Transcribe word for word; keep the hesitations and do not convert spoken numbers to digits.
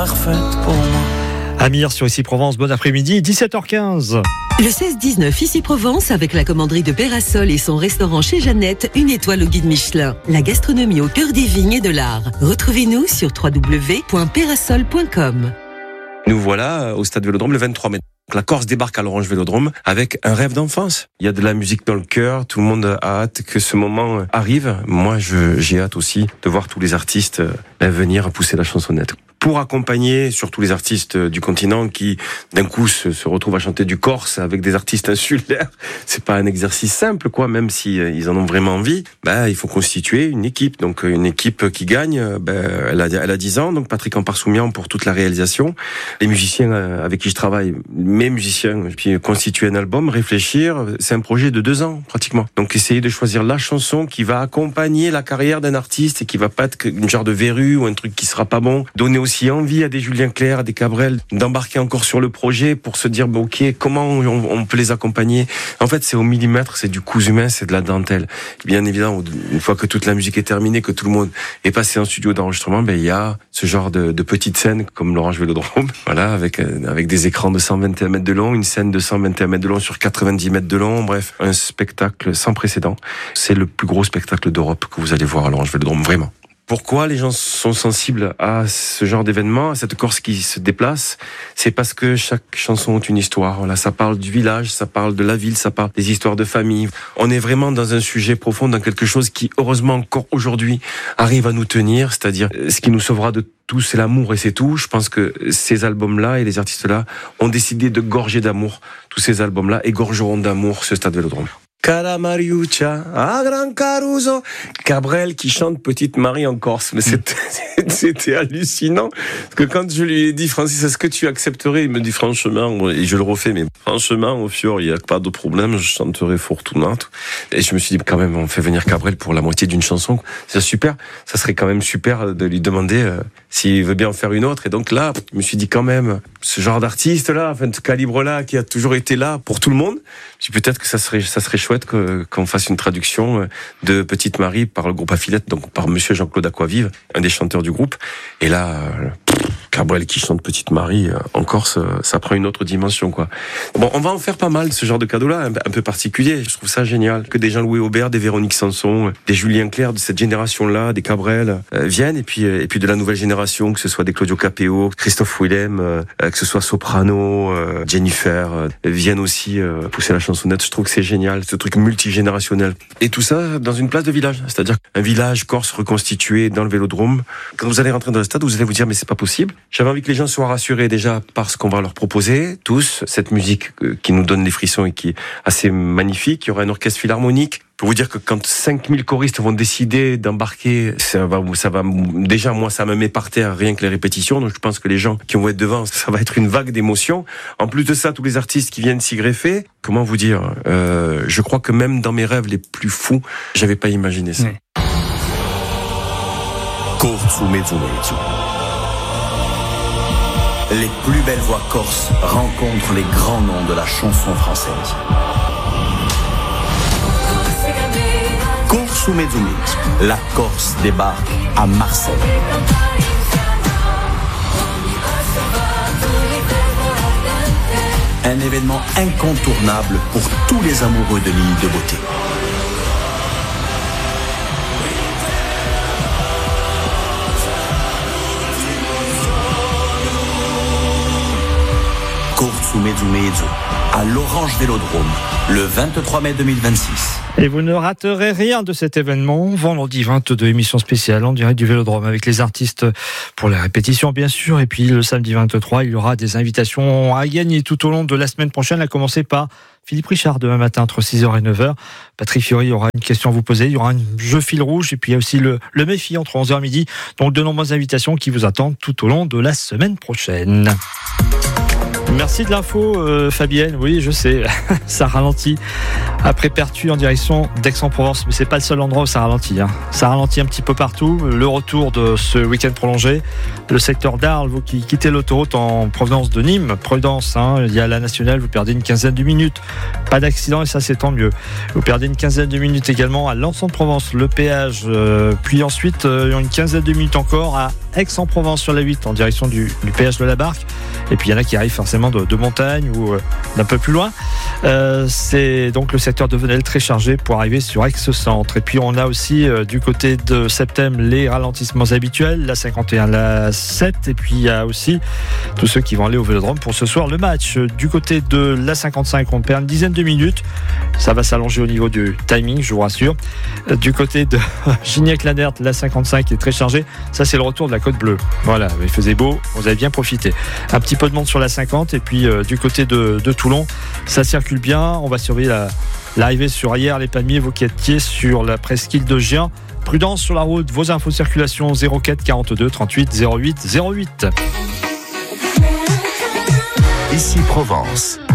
parfaite pour moi. Amir sur Ici Provence, bon après-midi, dix-sept heures quinze. Le seize dix-neuf Ici Provence avec la commanderie de Pérasol et son restaurant chez Jeannette, une étoile au guide Michelin. La gastronomie au cœur des vignes et de l'art. Retrouvez-nous sur w w w point pérasol point com. Nous voilà au stade Vélodrome le vingt-trois mai. La Corse débarque à l'Orange Vélodrome avec un rêve d'enfance. Il y a de la musique dans le cœur, tout le monde a hâte que ce moment arrive. Moi, je, j'ai hâte aussi de voir tous les artistes venir pousser la chansonnette. Pour accompagner surtout les artistes du continent qui, d'un coup, se, se retrouvent à chanter du corse avec des artistes insulaires, c'est pas un exercice simple, quoi. Même si ils en ont vraiment envie, bah, il faut constituer une équipe. Donc, une équipe qui gagne, bah, elle a, elle a dix ans. Donc, Patrick Amparsoumian pour toute la réalisation. Les musiciens avec qui je travaille, mes musiciens, puis constituer un album, réfléchir, c'est un projet de deux ans, pratiquement. Donc, essayer de choisir la chanson qui va accompagner la carrière d'un artiste et qui va pas être une genre de verrue ou un truc qui sera pas bon. Donner aussi aussi envie à des Julien Clerc, à des Cabrel d'embarquer encore sur le projet pour se dire bon, ok, comment on, on peut les accompagner. En fait, c'est au millimètre, c'est du cousu humain, c'est de la dentelle. Bien évidemment, une fois que toute la musique est terminée, que tout le monde est passé en studio d'enregistrement, ben il y a ce genre de, de petites scènes comme l'Orange Vélodrome, voilà, avec avec des écrans de cent vingt et un mètres de long, une scène de cent vingt et un mètres de long sur quatre-vingt-dix mètres de long, bref, un spectacle sans précédent. C'est le plus gros spectacle d'Europe que vous allez voir à l'Orange Vélodrome, vraiment. Pourquoi les gens sont sensibles à ce genre d'événement, à cette Corse qui se déplace? C'est parce que chaque chanson est une histoire. Voilà, ça parle du village, ça parle de la ville, ça parle des histoires de famille. On est vraiment dans un sujet profond, dans quelque chose qui, heureusement, encore aujourd'hui, arrive à nous tenir. C'est-à-dire, ce qui nous sauvera de tout, c'est l'amour et c'est tout. Je pense que ces albums-là et les artistes-là ont décidé de gorger d'amour. Tous ces albums-là égorgeront d'amour ce stade Vélodrome. Calamariuccia, a gran Caruso, Cabrel qui chante Petite Marie en Corse. Mais c'était, c'était hallucinant. Parce que quand je lui ai dit, Francis, est-ce que tu accepterais? Il me dit, franchement, et je le refais, mais franchement, au Fior, il n'y a pas de problème, je chanterai Fortunato. Et je me suis dit, quand même, on fait venir Cabrel pour la moitié d'une chanson. C'est super. Ça serait quand même super de lui demander euh, s'il veut bien en faire une autre. Et donc là, je me suis dit, quand même, ce genre d'artiste-là, enfin, de ce calibre-là, qui a toujours été là pour tout le monde, puis peut-être que ça serait, ça serait chouette que, qu'on fasse une traduction de Petite Marie par le groupe Affilette, donc par monsieur Jean-Claude Aquavive, un des chanteurs du groupe. Et là, Cabrel qui chante Petite Marie en Corse, ça prend une autre dimension, quoi. Bon, on va en faire pas mal, ce genre de cadeau-là, un peu particulier. Je trouve ça génial. Que des Jean-Louis Aubert, des Véronique Sanson, des Julien Clerc de cette génération-là, des Cabrel, euh, viennent, et puis, et puis de la nouvelle génération, que ce soit des Claudio Capéo, Christophe Willem, euh, que ce soit Soprano, euh, Jennifer, euh, viennent aussi euh, pousser la chansonnette. Je trouve que c'est génial, ce truc multigénérationnel. Et tout ça dans une place de village, c'est-à-dire un village corse reconstitué dans le Vélodrome. Quand vous allez rentrer dans le stade, vous allez vous dire mais c'est pas possible. J'avais envie que les gens soient rassurés déjà par ce qu'on va leur proposer, tous, cette musique qui nous donne les frissons et qui est assez magnifique. Il y aura un orchestre philharmonique. Pour vous dire que quand cinq mille choristes vont décider d'embarquer, ça va, ça va, déjà, moi, ça me met par terre rien que les répétitions. Donc, je pense que les gens qui vont être devant, ça va être une vague d'émotions. En plus de ça, tous les artistes qui viennent s'y greffer. Comment vous dire, euh, je crois que même dans mes rêves les plus fous, j'avais pas imaginé ça. Corso mezzo mezzo. Les plus belles voix corses rencontrent les grands noms de la chanson française. Corso mezzo mezzo. La Corse débarque à Marseille. Un événement incontournable pour tous les amoureux de l'île de beauté. Corso mezzo mezzo à l'Orange Vélodrome le vingt-trois mai deux mille vingt-six. Et vous ne raterez rien de cet événement. Vendredi vingt-deux, émission spéciale en direct du Vélodrome avec les artistes pour les répétitions bien sûr. Et puis le samedi vingt-trois, il y aura des invitations à gagner tout au long de la semaine prochaine, à commencer par Philippe Richard demain matin entre six heures et neuf heures. Patrick Fiori aura une question à vous poser. Il y aura un jeu fil rouge et puis il y a aussi le, le Méfi entre onze heures midi. Donc de nombreuses invitations qui vous attendent tout au long de la semaine prochaine. Merci de l'info, euh, Fabienne. Oui, je sais, ça ralentit après Pertuis en direction d'Aix-en-Provence, mais c'est pas le seul endroit où ça ralentit. Hein. Ça ralentit un petit peu partout. Le retour de ce week-end prolongé, le secteur d'Arles, vous qui quittez l'autoroute en provenance de Nîmes, prudence. Hein, il y a la nationale, vous perdez une quinzaine de minutes. Pas d'accident et ça c'est tant mieux. Vous perdez une quinzaine de minutes également à Lançon de Provence, le péage, euh, puis ensuite euh, une quinzaine de minutes encore à Aix-en-Provence sur la huit en direction du, du péage de la Barque. Et puis il y en a qui arrivent forcément de, de montagne ou euh, d'un peu plus loin. Euh, c'est donc le secteur de Venelle très chargé pour arriver sur Aix-Centre. Et puis on a aussi euh, du côté de Septem les ralentissements habituels, la cinquante et un, la sept. Et puis il y a aussi tous ceux qui vont aller au Vélodrome pour ce soir le match. Du côté de la cinquante-cinq, on perd une dizaine de minutes. Ça va s'allonger au niveau du timing, je vous rassure. Du côté de Gignac-Lanert, la cinquante-cinq est très chargée. Ça, c'est le retour de la Côte Bleue. Voilà, il faisait beau, vous avez bien profité. Un petit peu de monde sur la cinquante. Et puis euh, du côté de, de Toulon, ça circule bien. On va surveiller la, l'arrivée sur Hyères, les Palmiers, vous qui étiez sur la presqu'île de Gien. Prudence sur la route, vos infos circulation zéro quatre quarante-deux trente-huit zéro huit zéro huit. Ici Provence.